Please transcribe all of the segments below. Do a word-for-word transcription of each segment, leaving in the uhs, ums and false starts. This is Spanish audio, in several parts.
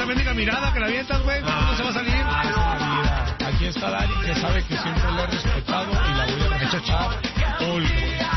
mendiga mirada que la avientas, güey. ¿Cómo no se va a salir? Aquí está Dari, que sabe que siempre la he respetado y la voy a respetar. Olga.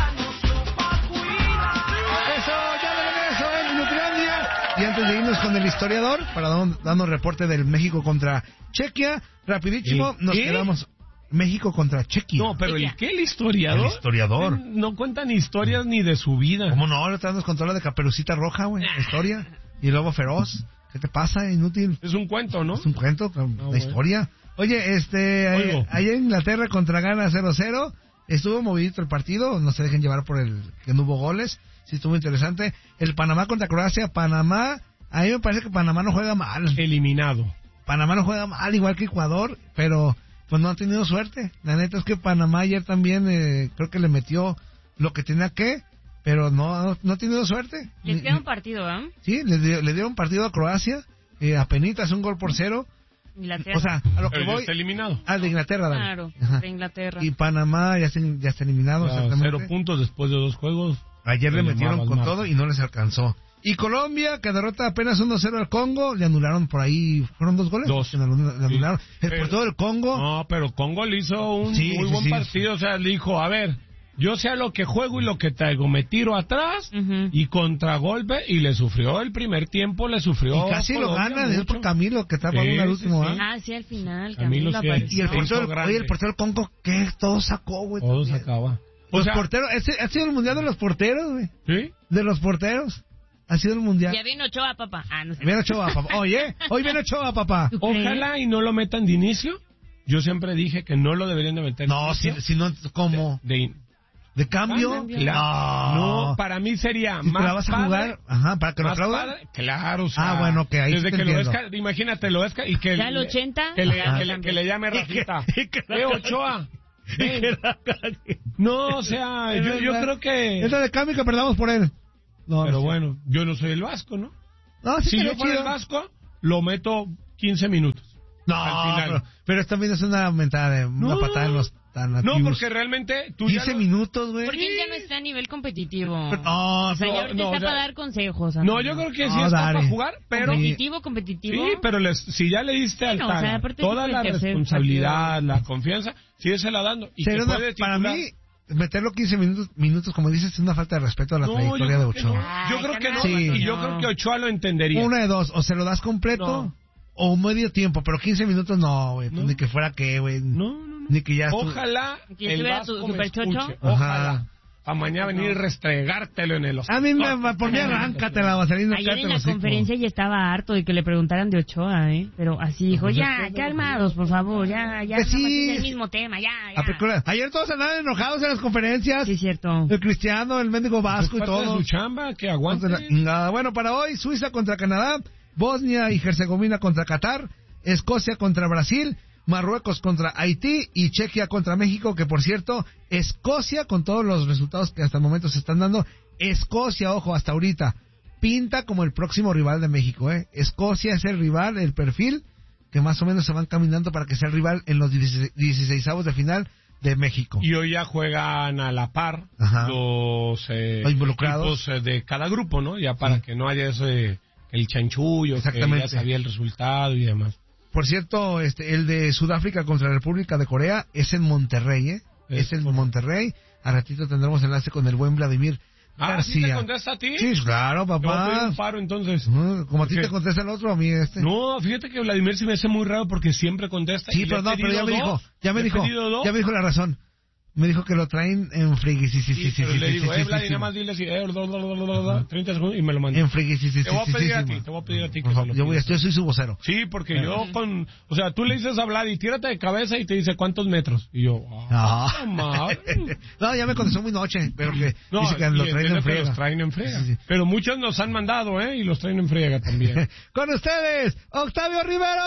Eso, ya de regreso en Nutlandia. Y antes de irnos con el historiador, para darnos reporte del México contra Chequia, rapidísimo, nos ¿Qué? quedamos... México contra Chequia. No, pero ¿el qué? ¿El historiador? El historiador. No cuentan historias ni de su vida. ¿Cómo no? Ahora nos contó la de Caperucita Roja, güey, la historia. Y el lobo feroz. ¿Qué te pasa, inútil? Es un cuento, ¿no? Es un cuento, la bueno. historia. Oye, este, eh, allá en Inglaterra contra Ghana cero cero, estuvo movidito el partido, no se dejen llevar por el que no hubo goles, sí estuvo interesante. El Panamá contra Croacia, Panamá, a mí me parece que Panamá no juega mal. Eliminado. Panamá no juega mal, igual que Ecuador, pero pues no han tenido suerte. La neta es que Panamá ayer también eh, creo que le metió lo que tenía que, pero no, no, no ha tenido suerte. Les queda un partido, ¿eh? Sí, le, dio, le dieron partido a Croacia, eh, apenitas un gol por cero. Inglaterra. O sea, a lo que Pero voy... está eliminado. Ah, de Inglaterra, Dani. Claro, Ajá. de Inglaterra. Y Panamá ya está, ya está eliminado. Ya, cero puntos después de dos juegos. Ayer le metieron con Marcos. todo y no les alcanzó. Y Colombia, que derrota apenas uno cero al Congo, le anularon por ahí, ¿fueron dos goles? Dos. Le anularon. Sí. El Pero- portero del Congo... No, pero Congo le hizo un Sí, muy sí, buen sí. partido. O sea, le dijo, a ver, yo sé a lo que juego y lo que traigo. Me tiro atrás Ujú. y contragolpe. Y le sufrió el primer tiempo, le sufrió. Y casi lo Colombia gana, es mucho. por Camilo, que está Sí, jugando al sí, último, sí. ¿ah? Ah, sí, al final, Camilo Camilo sí. apareció. Y el Sí, portero, hizo grande. oye, el portero del Congo, ¿qué? Todo sacó, güey. Todo se también. acaba. O Los sea, porteros, ese ha sido el mundial de los porteros, güey. ¿sí? De los porteros. Ha sido el mundial. Ya vino Ochoa, papá. Ah, no sé. Viene Ochoa, papá. Oye, hoy viene Ochoa, papá. ¿Tú crees? Ojalá y no lo metan de inicio. Yo siempre dije que no lo deberían de meter. No, de si, inicio. si no, ¿cómo? De, de- ¿De cambio? Cambio. Claro. No. No, para mí sería Si te más la vas a padre, jugar, ajá, para que lo más aplaudan. padre. Claro, o sea, Ah, bueno, que ahí desde te que lo entiendo. esca, imagínate, lo esca y que Ya al le- ochenta, que le, ya que le- cambia. que le llame Rafita. Y que- y que- Eh, Ochoa. Y ven. que la cague. No, o sea, Es yo, yo verdad. creo que. Entra de cambio y que perdamos por él. No, Pero no sé. bueno, yo no soy el Vasco, ¿no? No, sí Si estaría yo fuera chido. el Vasco, lo meto quince minutos. No, al final. pero, pero también es una mentada de una No. patada en los tan No, nativos. porque realmente tú ya quince lo- minutos, güey. Porque él ya no está a nivel competitivo. Pero- no, o sea, no, ya ahorita no, está ya- para dar consejos. No, amigo. yo creo que sí No, está Dari. para jugar, pero... Competitivo, competitivo. Sí, pero les, si ya le diste al Bueno, o sea, Tano aparte toda es la el tercer responsabilidad, partido. la confianza, síguesela dando. Y Sería que una- puede para titular. mí, meterlo quince minutos, minutos, como dices, es una falta de respeto a la No, trayectoria yo de creo que Ochoa. no. Yo Ay, creo que no, Sí. y yo no. creo que Ochoa lo entendería. Una de dos, o se lo das completo, No. o medio tiempo, pero quince minutos no, güey. Pues No. ni que fuera que, güey. No, no, no. Ni que ya... estu- Ojalá Que el estuviera Vasco tu me superchocho. escuche. Ajá. Ojalá. A mañana venir y restregártelo en el A mí me, por mí arráncatela, Vaselina. Ayer en la conferencia ya estaba harto de que le preguntaran de Ochoa, ¿eh? Pero así dijo, Pues ya, calmados, por favor, ya, ya, Que no sí. más es el mismo tema, ya, ya. Ayer todos andaban enojados en las conferencias. Sí, es cierto. El Cristiano, el mendigo Vasco y Es parte de todo. su chamba, que aguante. Nada. Bueno, para hoy, Suiza contra Canadá, Bosnia y Herzegovina contra Qatar, Escocia contra Brasil, Marruecos contra Haití y Chequia contra México, que por cierto, Escocia, con todos los resultados que hasta el momento se están dando, Escocia, ojo, hasta ahorita, pinta como el próximo rival de México, ¿eh? Escocia es el rival, el perfil, que más o menos se van caminando para que sea el rival en los dieciseisavos de final de México. Y hoy ya juegan a la par Ajá. los, eh, Los involucrados. equipos eh, de cada grupo, ¿no? Ya para Sí. que no haya ese el chanchullo, que Exactamente. ya sabía el resultado y demás. Por cierto, este, el de Sudáfrica contra la República de Corea es en Monterrey, ¿eh? Es, Es en por- Monterrey. A ratito tendremos enlace con el buen Vladimir Ah, ¿sí te García. contesta a ti? Sí, claro, Te voy a pedir papá. un paro entonces. Ujú, Como a ti ¿Por qué? te contesta el otro, a mí este. No, fíjate que Vladimir se me hace muy raro porque siempre contesta. Sí, y le pero he no, pero ya pedido me dijo, dos, ya me le he dijo, pedido dos. ya me dijo la razón. Me dijo que lo traen en frigui, sí, sí, sí, Sí, sí, pero sí, le sí, digo, sí, eh, sí, Vlad, y sí, nada más dile así, eh, bla, bla, bla, bla, bla, treinta segundos y me lo manda. en frigui, sí, sí, Te voy a sí, pedir sí, a sí, ti, te voy a pedir a ti que Por se favor, lo yo, voy, pidas. yo soy su vocero. Sí, porque yo con... O sea, tú le dices a Vlad y tírate de cabeza y te dice cuántos metros. Y yo, ah, No. madre. No, ya me contestó muy noche, pero que No, dice que y lo traen entiendo en que frega. los traen en frega. Sí, sí, sí. Pero muchos nos han mandado, ¿eh? Y los traen en frega también. Con ustedes, Octavio Rivero.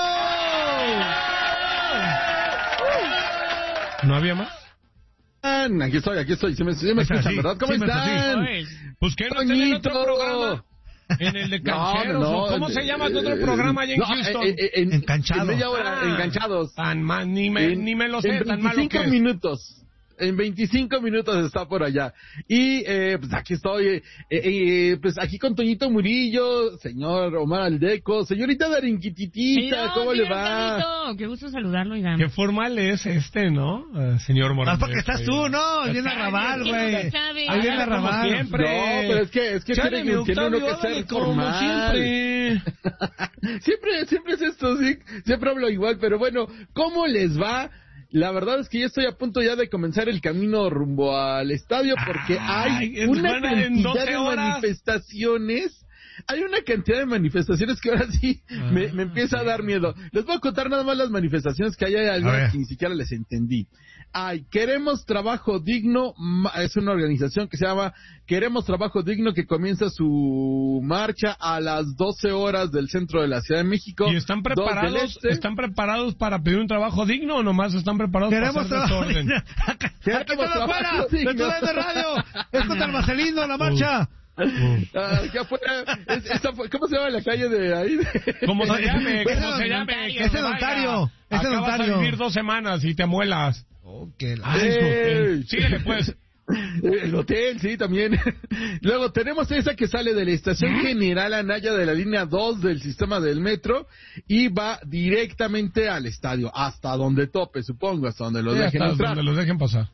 ¿No había más? Aquí estoy, aquí estoy. ¿Sí me, sí me Está, escuchan, sí, verdad? ¿Cómo sí me están? Pues, Pues que no tienen otro Toñito. programa. En el de Cancheros, ¿o ¿cómo se llama tu otro eh, programa allá en no, Houston? eh, eh, en, Enganchados. en media hora, Ah, enganchados. Tan mal, ni me, En- ni me lo sé, en tan malo que veinticinco es. minutos. En veinticinco minutos está por allá. Y eh, pues aquí estoy, eh, eh, pues aquí con Toñito Murillo, señor Omar Aldeco, señorita Darinquititita, ¿cómo le va? Carlito. Qué gusto saludarlo, Iván. Qué formal es este, ¿no? Uh, señor Morales. Ah, porque estás tú, ¿no? Viene a Raval, güey. Ahí viene a Raval. Siempre. No, pero es que, es que Chale, tiene, mi tiene uno que Octavio, ser como formal. siempre. siempre, siempre es esto, sí. Siempre hablo igual, pero bueno, ¿cómo les va? La verdad es que ya estoy a punto ya de comenzar el camino rumbo al estadio porque Ay, hay una van a- en cantidad doce de horas. manifestaciones. Hay una cantidad de manifestaciones que ahora sí Ah, me, me empieza a dar miedo. Les voy a contar nada más las manifestaciones que hay, hay A algunas ver. que ni siquiera les entendí. Ay, Queremos Trabajo Digno, ma- es una organización que se llama Queremos Trabajo Digno, que comienza su marcha a las doce horas del centro de la Ciudad de México. ¿Y están dos del preparados, este. están preparados para pedir un trabajo digno o nomás están preparados Queremos para hacer trabajo. desorden? Acá Queremos están afuera. trabajo De digno. tu de radio. Es contra el Marcelino, la marcha. Ah, que afuera, es- esa fue- ¿cómo se llama la calle de ahí? ¿Cómo se llame? Ese ¿Cómo se es llame? Ontario. Que Ese se es vaya. Ontario. Ese es Acá vas a Ontario. vivir dos semanas y te amuelas. Ok, la- Ay, ¡Ey! ok. Síguele, pues. El hotel, sí, también. Luego tenemos esa que sale de la estación General Anaya de la línea dos del sistema del metro y va directamente al estadio, hasta donde tope, supongo, hasta donde los Sí, dejen hasta entrar. donde los dejen pasar.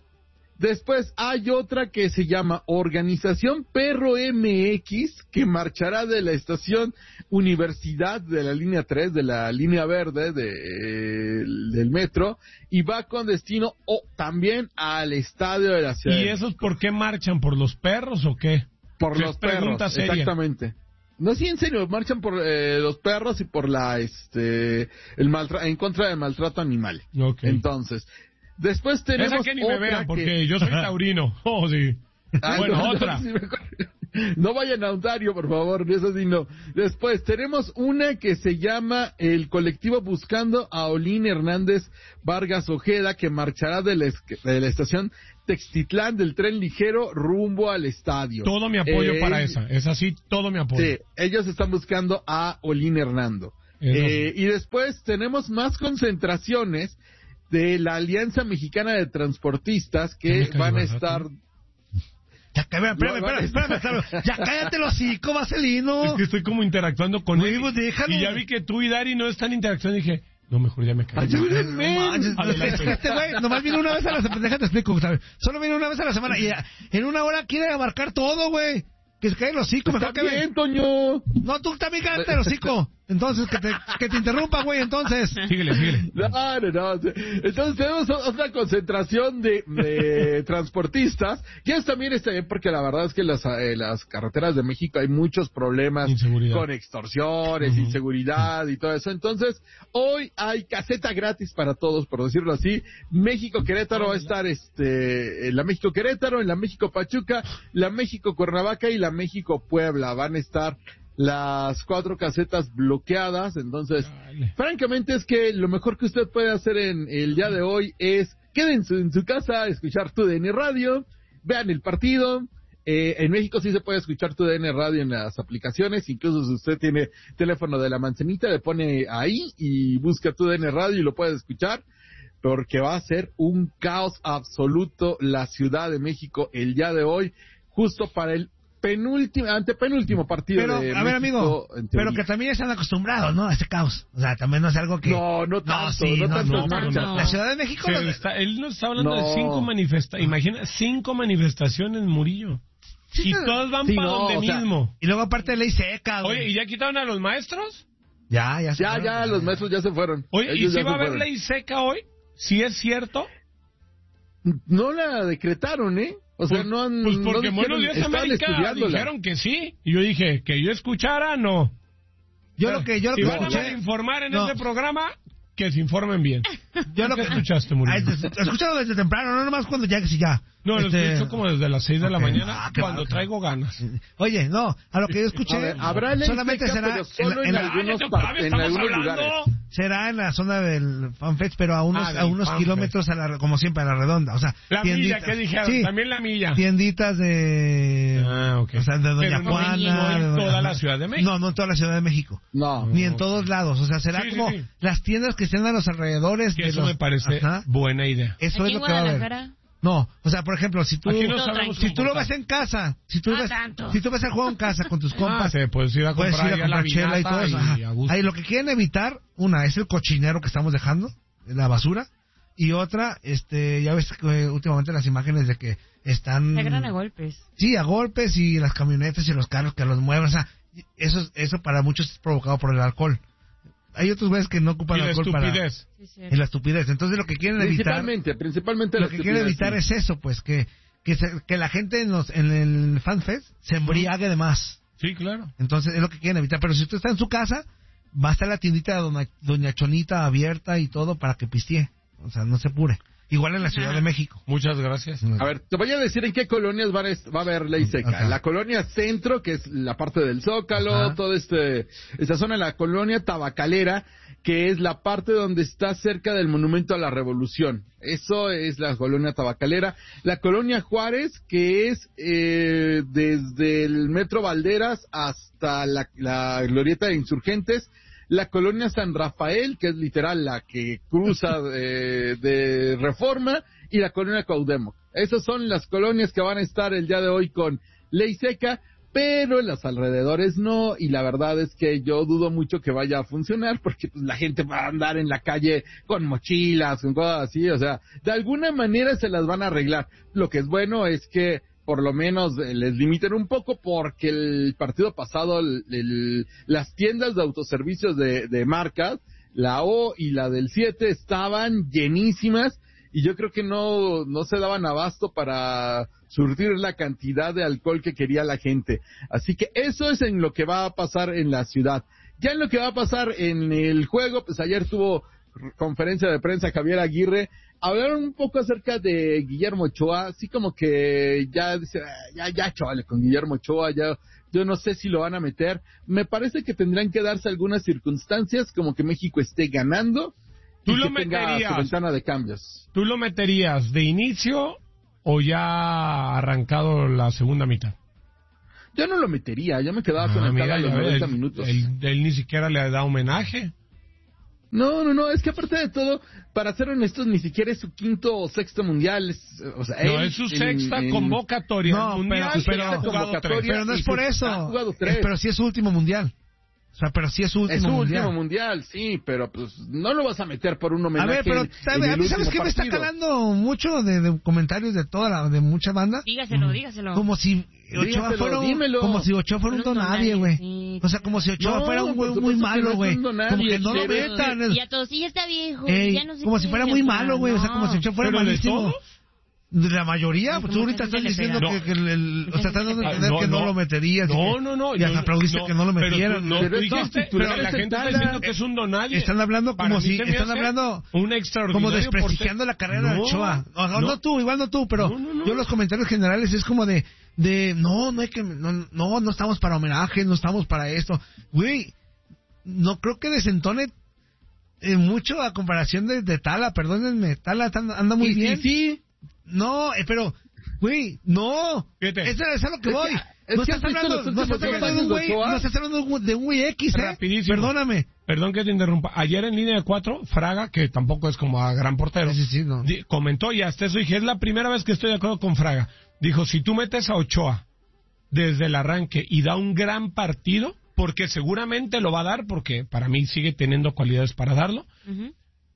Después hay otra que se llama Organización Perro M X, que marchará de la estación Universidad de la línea tres, de la línea verde de, eh, del metro, y va con destino o también al estadio de la ciudad. ¿Y esos por qué marchan? ¿Por los perros o qué? Por ¿Qué los pregunta perros, seria? exactamente. No, sí, en serio, marchan por eh, los perros y por la, este, el maltra- en contra del maltrato animal. Ok. Entonces, después tenemos Esa que ni me otra vean, que- porque yo soy taurino. Oh, sí. Ay, Bueno, no, otra. sí, mejor. No vayan a Ontario, por favor, eso sí no. Después tenemos una que se llama el colectivo Buscando a Olín Hernández Vargas Ojeda, que marchará de la, es- de la estación Textitlán del tren ligero rumbo al estadio. Todo mi apoyo Eh, para esa. Es así, todo mi apoyo. Sí, ellos están buscando a Olín Hernando. Eso Eh, y después tenemos más concentraciones de la Alianza Mexicana de Transportistas que ¿Tienes que van a llevar estar... datos? Ya, que- espérame, espérame, espérame, espérame, espérame. Ya cállate los hocico, Marcelino. Es que estoy como interactuando con Güey, él. pues déjalo. Y ya vi que tú y Dari no están interactuando y dije, no, mejor ya me callo. Ayúdenme. No manches, Adelante. este güey nomás viene una vez a la semana. Déjate explico, ¿sabes? Solo viene una vez a la semana y en una hora quiere abarcar todo, güey. Que se cae el hocico, mejor Está que bien, ve. Toño. No, tú también cállate el hocico. Entonces, que te, que te interrumpa, güey, entonces. Síguele, síguele. No, no, no. Entonces tenemos otra concentración de, de transportistas. Y eso también está bien porque la verdad es que las, eh, las carreteras de México hay muchos problemas Inseguridad. con extorsiones, Ujú. inseguridad y todo eso. Entonces, hoy hay caseta gratis para todos, por decirlo así. México Querétaro va a estar este, en la México Querétaro, en la México Pachuca, la México Cuernavaca y la México Puebla. Van a estar las cuatro casetas bloqueadas, entonces, Dale. francamente es que lo mejor que usted puede hacer en el día de hoy es quédense en su casa, escuchar tu D N Radio, vean el partido. Eh, en México sí se puede escuchar tu D N Radio en las aplicaciones, incluso si usted tiene teléfono de la manzanita, le pone ahí y busca tu D N Radio y lo puede escuchar, porque va a ser un caos absoluto la Ciudad de México el día de hoy, justo para el penúltimo, antepenúltimo partido Pero, de a ver, México, amigo, en pero teoría. que también están acostumbrados, ¿no? A ese caos. O sea, también no es algo que... No, no tanto, sí, no no, tanto, no, marchas. no. La Ciudad de México... Sí, los- está- él nos está hablando No. de cinco manifestaciones. Imagina, cinco manifestaciones, Murillo. Sí, Y pero- todos van Sí, para no, donde o sea, mismo. Y luego aparte de ley seca, güey. Oye, ¿y ya quitaron a los maestros? Ya, ya. se Ya, fueron, ya, güey. los maestros ya se fueron. Oye, ¿y Ellos si ya va a se haber fueron. ley seca hoy? ¿Si es cierto? No la decretaron, ¿eh? O sea, Pues- no han... Pues no porque dijeron, Buenos Días estaban América estudiándola. dijeron que sí. Y yo dije, que yo escuchara, no. Yo lo que, yo lo Si que van a escuché... informar en No. este programa, que se informen bien. Yo lo ¿Qué que... escuchaste, Murillo? Ay, des- escúchalo desde temprano, no nomás cuando llegues y ya. No, lo Este, escucho como desde las seis de la ok. mañana, Ah, qué cuando bárbaro. traigo ganas. Oye, no, a lo que yo escuché, A ver, habrá ley solamente seca, será pero solo en, en la, en la- algunos Cállate, par- Octavio, en estamos algunos hablando. lugares. será en la zona del FanFest, pero a unos, Ah, del a unos FanFest. kilómetros, a la, como siempre, a la redonda. O sea, La tienditas. milla, ¿qué dijeron? Sí, También la milla. tienditas de... Ah, ok. O sea, de Doña Pero no Juana. en- no en de Doña- toda la Ciudad de México. No, no en toda la Ciudad de México. No. Ni en ok. todos lados. O sea, será Sí, sí, como sí. las tiendas que estén a los alrededores Que de eso los... me parece Ajá. buena idea. Eso Aquí es en lo que va a haber. Guadalajara. No, o sea, por ejemplo, si tú, Aquí no sabemos si tú lo comportar. ves en casa, si tú Ah, ves, tanto. si tú ves el juego en casa con tus compas, Ah, sí, puedes ir a puedes comprar, ir a ya la comprar chela y todo eso. vinata y ajá. a gusto. Ahí lo que quieren evitar, una, es el cochinero que estamos dejando, la basura, y otra, este, ya ves que últimamente las imágenes de que están... Se agarran a golpes. Sí, a golpes y las camionetas y los carros que los mueven, o sea, eso, eso para muchos es provocado por el alcohol. Hay otros güeyes que no ocupan Y la alcohol para... estupidez. Sí, sí. Y la estupidez. Entonces lo que quieren evitar... Principalmente, principalmente Lo la que quieren estupidez, evitar sí. es eso, pues, que que, se- que la gente en, los, en el FanFest se embriague de más. Sí, claro. Entonces es lo que quieren evitar. Pero si usted está en su casa, va a estar la tiendita de Doña, Doña Chonita abierta y todo para que pistee. O sea, no se apure. Igual en la Ciudad de México. Muchas gracias. A ver, te voy a decir en qué colonias va a, est- va a haber ley seca. Ajá. La colonia Centro, que es la parte del Zócalo, Ajá. toda este, esta zona, la colonia Tabacalera, que es la parte donde está cerca del Monumento a la Revolución. Eso es la colonia Tabacalera. La colonia Juárez, que es eh, desde el Metro Valderas hasta la, la Glorieta de Insurgentes. La colonia San Rafael, que es literal la que cruza de, de Reforma, y la colonia Cuauhtémoc. Esas son las colonias que van a estar el día de hoy con ley seca, pero en los alrededores no, y la verdad es que yo dudo mucho que vaya a funcionar, porque pues, la gente va a andar en la calle con mochilas, con cosas así, o sea, de alguna manera se las van a arreglar. Lo que es bueno es que por lo menos eh, les limiten un poco, porque el partido pasado el, el, las tiendas de autoservicios de, de marcas, la O y la del siete, estaban llenísimas y yo creo que no, no se daban abasto para surtir la cantidad de alcohol que quería la gente. Así que eso es en lo que va a pasar en la ciudad. Ya en lo que va a pasar en el juego, pues ayer tuvo conferencia de prensa Javier Aguirre. Hablaron un poco acerca de Guillermo Ochoa, así como que ya dice, ya, ya, chavales, con Guillermo Ochoa, ya, yo no sé si lo van a meter. Me parece que tendrán que darse algunas circunstancias, como que México esté ganando ¿Tú y lo que tenga meterías? su ventana de cambios. ¿Tú lo meterías de inicio o ya arrancado la segunda mitad? Yo no lo metería, yo me quedaba con Ah, el mira, cara a los ya ves, noventa él- minutos. Él, él ni siquiera le da homenaje. No, no, no, es que aparte de todo, para ser honestos, ni siquiera es su quinto o sexto mundial. Es, o sea, No, él es su en- sexta en- convocatoria. No, al mundial, pero- pero- ya ha jugado convocatoria. tres. Pero no es y por su- eso. ha jugado Eh, tres. pero sí es su último mundial. O sea, pero sí es su último Es su mundial. último mundial, sí, pero pues no lo vas a meter por un A homenaje. ver, pero en- ¿sabe? en a el mí sabes último qué me está partido. calando mucho de, de comentarios de toda la, de mucha banda. Dígaselo, dígaselo. Como si Ochoa Dígaselo, fuera un, dímelo. como si Ochoa fuera un Fuera un donadie, donadie, güey. sí. O sea, como si Ochoa No, fuera un güey por muy supuesto que no malo, es güey. un donadie, Como que no lo pero- metan. Y a todos, sí, ya está viejo. Ey, ya no sé como qué, si fuera o muy sea, malo, güey. O sea, como si Ochoa fuera ¿Pero de malísimo. todos? De la mayoría, Ay, pues como tú ahorita que estás se le diciendo pega. que, que el, el- o sea, estás dando a Ah, entender no, que no, no. lo meterías. y No, que- no, no. Y hasta yo- aplaudiste no, que no lo pero tú- metieran. no, Pero tú es dijiste, titular pero la de gente está Tala. diciendo que es un donadie. Están hablando Para como mí si, se me están hace hablando un extraordinario como desprestigiando portero. la carrera de No, Ochoa. No, no, no. tú, igual no tú, pero No, no, no. yo los comentarios generales es como de, de, no, no hay que, no, no, no estamos para homenajes, no estamos para esto. Güey, no creo que desentone eh, mucho a comparación de, de Tala, perdónenme, Tala anda anda muy Y- y bien. sí, No, eh, pero, güey, no. Fíjate. Eso es a lo que Es voy. que- es no que estás has visto hablando, los no estás últimos hablando de un dos güey, años de Ochoa. no estás hablando de un- de un güey X, ¿eh? Rapidísimo. Perdóname. Perdón que te interrumpa. Ayer en línea de cuatro, Fraga, que tampoco es como a gran portero, Sí, sí, sí, no. di- comentó, y hasta eso dije, es la primera vez que estoy de acuerdo con Fraga. Dijo, si tú metes a Ochoa desde el arranque y da un gran partido, porque seguramente lo va a dar, porque para mí sigue teniendo cualidades para darlo, Ujú.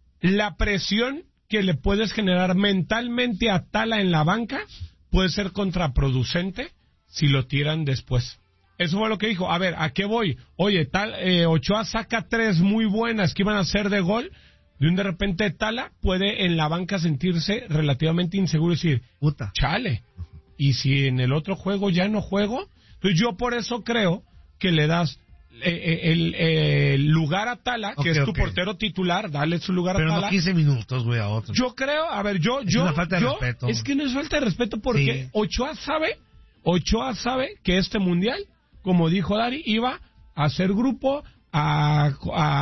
la presión que le puedes generar mentalmente a Tala en la banca puede ser contraproducente si lo tiran después. Eso fue lo que dijo. A ver, ¿a qué voy? Oye, tal, eh, Ochoa saca tres muy buenas que iban a ser de gol, y un de repente Tala puede en la banca sentirse relativamente inseguro y decir, Puta. chale, y si en el otro juego ya no juego, entonces yo por eso creo que le das eh, eh, el, eh, el lugar a Tala, que Ok, es tu ok. portero titular, dale su lugar Pero a no Tala. quince minutos, güey, a otro. Yo creo, a ver, yo, Es yo, una falta de yo- respeto. es que no es falta de respeto porque Sí. Ochoa sabe, Ochoa sabe que este mundial, como dijo Dari, iba a hacer grupo, a,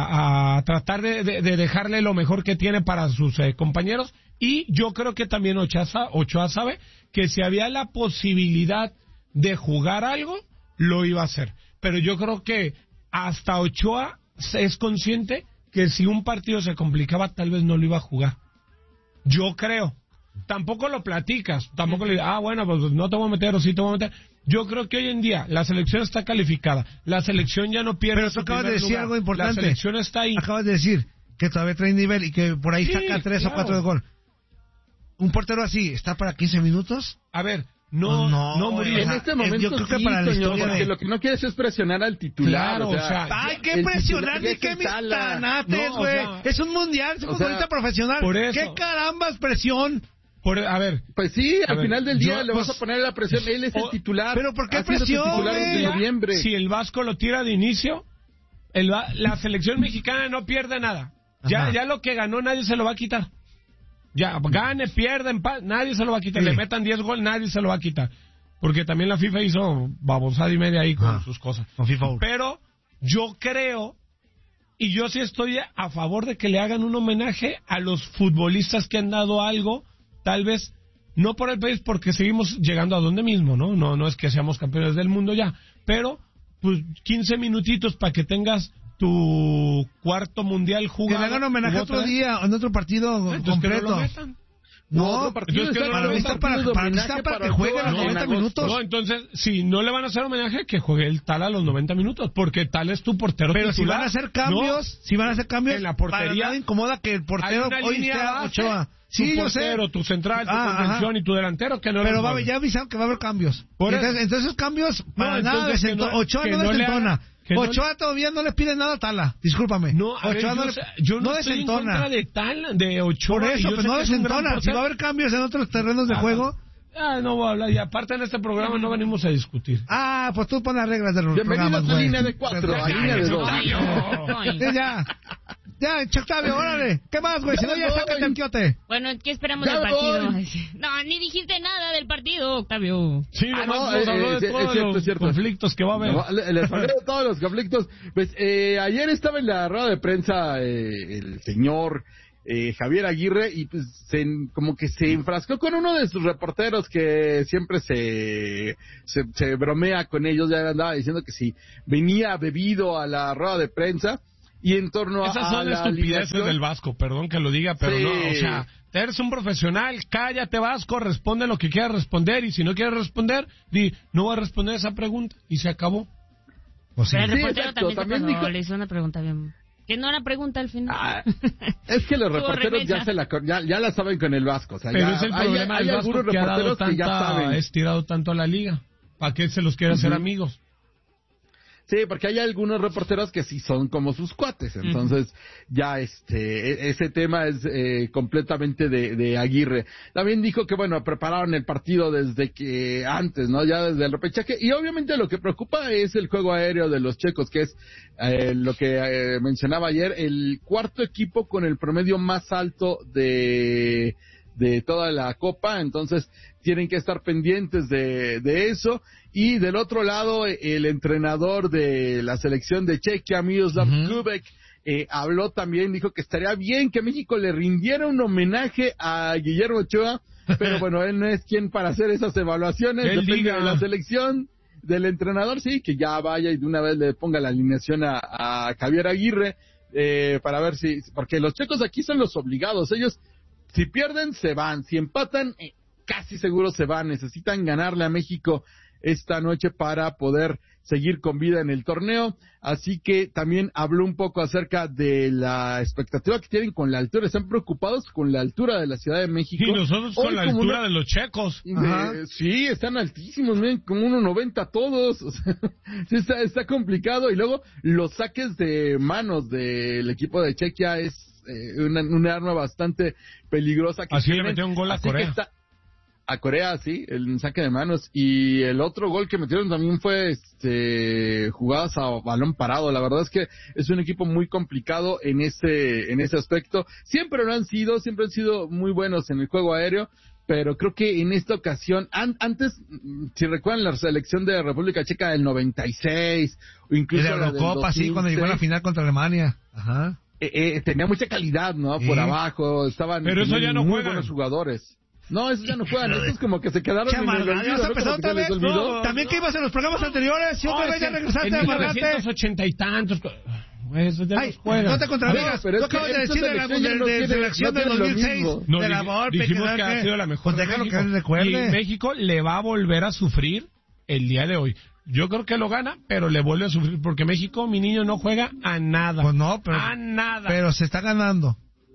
a, a tratar de, de- de dejarle lo mejor que tiene para sus eh, compañeros, y yo creo que también Ochoa, sa- Ochoa sabe que si había la posibilidad de jugar algo, lo iba a hacer. Pero yo creo que hasta Ochoa se- es consciente que si un partido se complicaba, tal vez no lo iba a jugar. Yo creo. tampoco lo platicas, tampoco le ah, bueno, pues no te voy a meter o sí te voy a meter. Yo creo que hoy en día la selección está calificada, la selección ya no pierde. Pero tú acabas de decir lugar. algo importante. La selección está ahí. Acabas de decir que todavía trae nivel y que por ahí Sí, saca tres claro. o cuatro de gol. ¿Un portero así está para quince minutos? A ver, no, No, no, Murillo. o En sea, este eh, momento yo creo que sí, para la Toño, historia porque de- lo que no quieres es presionar al titular. Claro, o sea, o sea, Ay, qué el presionar titular ni ya qué se mis instala. tanates, No, o güey. sea, Es un mundial, es un o sea, futbolista profesional. por eso- ¿Qué carambas presión? Por, a ver, Pues sí, A al ver, final del día yo- le vas pues- a poner la presión. Él es el o- titular. pero ¿por qué Ha sido presión, titular desde güey? noviembre. si el Vasco lo tira de inicio, el, Va- la selección mexicana no pierde nada. Ya, Ajá. ya lo que ganó nadie se lo va a quitar. Ya, gane, pierde, empate, nadie se lo va a quitar. Sí. Le metan diez goles, nadie se lo va a quitar. Porque también la FIFA hizo babosada y media ahí con Ah, sus cosas. con FIFA. Pero yo creo, y yo sí estoy a favor de que le hagan un homenaje a los futbolistas que han dado algo, tal vez no por el país, porque seguimos llegando a donde mismo, ¿no? No, no es que seamos campeones del mundo ya, pero pues quince minutitos para que tengas tu cuarto mundial Que jugado. le hagan homenaje ¿Jugó otro otra vez? día, en otro partido Entonces, que no completo. lo metan. No, otro partido, entonces, ¿qué exacto, no para lo mí metan? está para, partido de para, mí homenaje está para para que el juegue juego los en noventa agosto. minutos. No, entonces, si no le van a hacer homenaje, que juegue el tal a los noventa minutos, porque tal es tu portero Pero si titular. van a hacer cambios, si van a hacer cambios, En la portería, para nada incomoda que el portero hay una hoy línea sea base, Ochoa. tu Sí, yo sé. portero, tu central, tu Ah, contención ajá. y tu delantero, que no Pero los va, mueven. ya avisaron que va a haber cambios. Por entonces, eso. entonces esos cambios para No, nada entonces que desentona. no- Ochoa que no, no le desentona. haga- que no Ochoa todavía no le pide nada a Tala. Discúlpame. No, a ver, Ochoa yo, no, le, sé- yo no, estoy desentona. en contra de tal, de Ochoa. Por y eso, yo pues sé no que es un gran desentona. Si portero. va a haber cambios en otros terrenos de Ah, juego. Ah, no voy a hablar. Y aparte en este programa no venimos a discutir. Ah, pues tú pon las reglas de los Bienvenido programas, a tu güey. línea de cuatro, a Ya, línea de ya, dos. Ay. Sí, ya. Ya, Octavio, órale. ¿Qué más, güey? Si no, ya Ya sácate voy. el quiote. Bueno, ¿qué esperamos Ya del partido? voy. No, ni dijiste nada del partido, Octavio. Sí, Ah, nomás no, nos eh, habló eh, de es todos cierto, los es cierto. conflictos que va a haber. No, le- les hablé de todos los conflictos. Pues eh, ayer estaba en la rueda de prensa eh, el señor eh, Javier Aguirre y pues se, como que se enfrascó con uno de sus reporteros que siempre se, se, se bromea con ellos. Ya andaba diciendo que si venía bebido a la rueda de prensa y en torno a, Esas a son la estupideces alineación- del Vasco, perdón que lo diga, pero Sí. no, o sea, eres un profesional, cállate Vasco, responde lo que quieras responder, y si no quieres responder, di, no voy a responder esa pregunta, y se acabó. Pues sí. Pero el Sí, reportero exacto, también, también se pasó, dijo- le hizo una pregunta bien... Que no era pregunta al final. Ah, es que los Tuvo reporteros ya remecha. se la con- ya, ya la saben con el Vasco, o sea, Pero ya es el hay, problema hay del Vasco algunos que ha dado reporteros que ya tanta, saben. estirado tanto a la liga. ¿Para qué se los quiere hacer Ujú. amigos? Sí, porque hay algunos reporteros que sí son como sus cuates, entonces ya este e- ese tema es eh, completamente de, de Aguirre. También dijo que bueno, prepararon el partido desde que antes, ¿no? Ya desde el repechaje, y obviamente lo que preocupa es el juego aéreo de los checos, que es eh, lo que eh, mencionaba ayer, el cuarto equipo con el promedio más alto de de toda la copa, entonces tienen que estar pendientes de, de eso. Y del otro lado, el entrenador de la selección de Chequia, Miroslav Ujú. Kubek, eh, habló también, dijo que estaría bien que México le rindiera un homenaje a Guillermo Ochoa, pero bueno, él no es quien para hacer esas evaluaciones, Él depende diga. de la selección, del entrenador, sí, que ya vaya y de una vez le ponga la alineación a, a Javier Aguirre, eh, para ver si, porque los checos aquí son los obligados, ellos si pierden, se van. Si empatan, eh, casi seguro se van. Necesitan ganarle a México esta noche para poder seguir con vida en el torneo. Así que también habló un poco acerca de la expectativa que tienen con la altura. Están preocupados con la altura de la Ciudad de México. Y nosotros Hoy con la como altura una- de los checos. de- Ajá. sí, están altísimos, miren, como uno noventa todos. O sea, sí está, está complicado. Y luego los saques de manos del equipo de Chequia es eh, una, una arma bastante peligrosa. Que Así le tienen. metió un gol a Así que Corea. está- a Corea, sí, el saque de manos. Y el otro gol que metieron también fue este jugadas a balón parado. La verdad es que es un equipo muy complicado en ese, en ese aspecto. Siempre lo han sido, siempre han sido muy buenos en el juego aéreo. Pero creo que en esta ocasión, an- antes, mm, si recuerdan la selección de República Checa del noventa y seis, o Y incluso la la del Eurocopa, sí, cuando llegó a la dos mil seis, final contra Alemania. Ajá. eh, eh, tenía mucha calidad, ¿no? Sí. Por abajo, estaban Pero eso ya no muy juegan. buenos jugadores. No, esos ya no juegan, estos como que se quedaron Qué en el amargado, olvido, ¿ya vas a ¿no? empezar Como que otra se les vez? olvidó. No. También que ibas en los programas anteriores y otra No, vez ya es que regresaste en a mil amargarte. novecientos ochenta y tantos. Eso ya Ay, los juega. no te contradigas. No, pero Tú es que acabas de esta decir de la, selección ya de, no de, tiene- selección no del tiene lo dos mil seis, mismo. No, de la di- Volpe, dijimos que, que ha sido la mejor pues de déjalo México. que recuerde. Y México le va a volver a sufrir el día de hoy. Yo creo que lo gana, pero le vuelve a sufrir porque México, mi niño, no juega a nada. Pues no, pero, a nada. pero se está ganando.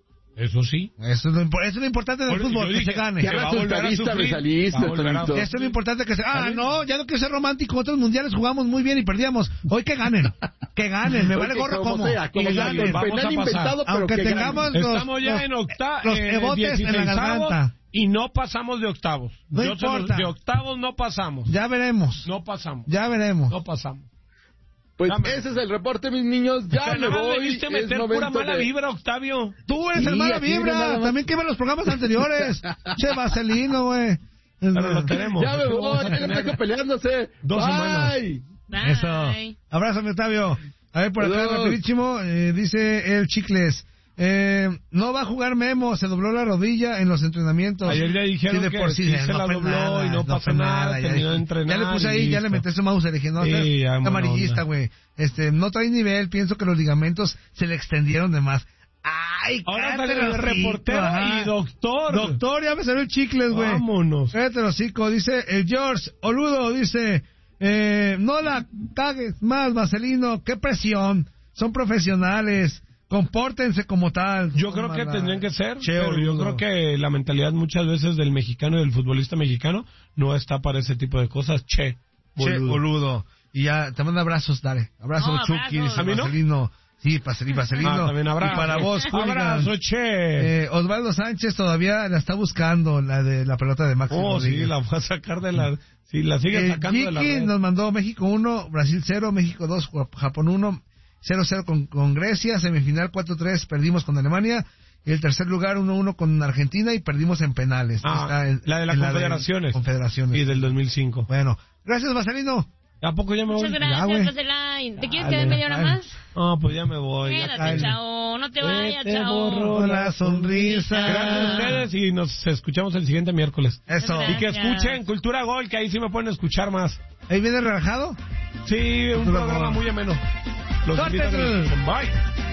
Eso sí. Eso es lo, impo- eso es lo importante del Por- fútbol, yo que dije, se gane. que Ya va a vas volver a ultralista, sufrir. mesalista, Va a volver a- Tonito. Esto es lo importante que se... Ah, ¿Vale? no, ya no quiero ser romántico. Otros mundiales jugamos muy bien y perdíamos. Hoy que ganen. Que ganen. Me vale Oye, gorro como como. sea, como Que sea, ganen. con vamos penal a pasar. inventado, pero Aunque que tengamos ganen. los- Estamos ya los- en octavos, los ebotes en la garganta. y no pasamos de octavos. No Yo se los- importa. de octavos no pasamos. Ya veremos. No pasamos. Ya veremos. No pasamos. Pues Dame. ese es el reporte, mis niños. Ya O sea, me nada más voy. le viste es meter pura momento mala de- vibra, Octavio. Tú eres Sí, el mala aquí viene vibra. nada más. También que ver los programas anteriores. Che, vaselino, güey. Pero lo tenemos. Ya me Vamos voy. a Ya me tener tengo peleándose. dos Bye. semanas. Bye. Eso. Abrazo, mi Octavio. A ver, por acá, Saludos. rapidísimo, eh, dice el Chicles. Eh, no va a jugar Memo, se dobló la rodilla en los entrenamientos. Ayer ya dijeron de que por sí se la fue dobló y no pasa fue nada, ya terminó de dije. entrenar Ya le puse y ahí, ya le listo. metí su mouse, le dije, no, Sí, seas ya, buena amarillista, onda. güey. Este, no trae nivel, pienso que los ligamentos se le extendieron de más. Ay, Ahora cállate sale el el hocico, reportero ajá. y doctor. Doctor, ya me salió el chicles, güey. Vámonos. Cállate el hocico, dice el George Oludo, dice, eh, no la cagues más, Vaselino, qué presión, son profesionales, compórtense como tal. Yo creo que Tómala. tendrían que ser, Che, pero yo Oludo. creo que la mentalidad muchas veces del mexicano y del futbolista mexicano no está para ese tipo de cosas. Che, Che, boludo. boludo. Y ya, te mando abrazos, dale. Abrazo, No, Chucky, abrazos. dice ¿A mí no? Vaselino. Sí, Vaselino, Vaselino. Ah, también abrazo. Y para vos, hooligan. Abrazo, che. Eh, Osvaldo Sánchez todavía la está buscando, la de la pelota de Máximo Oh, sí, Rodríguez. la va a sacar de la... Sí, la sigue Eh, sacando de la Jiki red. nos mandó México uno, Brasil cero, México dos, Japón uno, cero cero con, con Grecia, semifinal cuatro tres, perdimos con Alemania, y el tercer lugar uno uno con Argentina y perdimos en penales. Ah, Está en- la de las en confederaciones. confederaciones. Y del dos mil cinco. Bueno, gracias, Vaselino. ¿A poco ya me voy? Muchas Ya, güey. gracias, Vaseline. ¿Te quieres Dale, quedar media hora dale. más? Ah, pues ya me voy. ya Quédate, cállate. chao. No te vayas, Vete, chao. borro. Con la sonrisa. Gracias a ustedes y nos escuchamos el siguiente miércoles. Eso. Gracias. Y que escuchen Cultura Gol, que ahí sí me pueden escuchar más. Ahí viene relajado. Sí, un Cultura programa Gol. muy ameno. Los Corte, invito a que lo Cruz. escuchen. Bye.